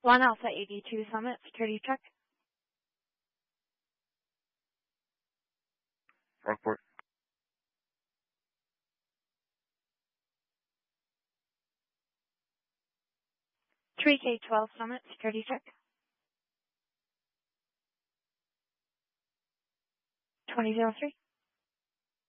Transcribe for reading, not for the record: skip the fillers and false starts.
1 Alpha 82 Summit, security check. Rockport. 3K12 Summit, security check. 2003.